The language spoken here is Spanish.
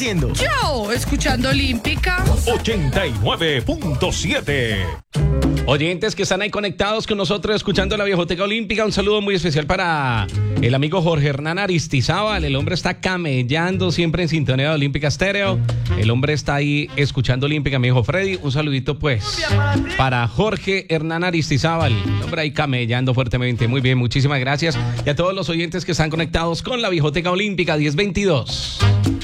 haciendo? Yo, escuchando Olímpica. 89.7. Oyentes que están ahí conectados con nosotros escuchando la Viejoteca Olímpica, un saludo muy especial para el amigo Jorge Hernán Aristizábal. El hombre está camellando siempre en sintonía de Olímpica Estéreo. El hombre está ahí escuchando Olímpica, mi hijo Freddy. Un saludito pues para Jorge Hernán Aristizábal. El hombre ahí camellando fuertemente. Muy bien, muchísimas gracias. Y a todos los oyentes que están conectados con la Viejoteca Olímpica 1022.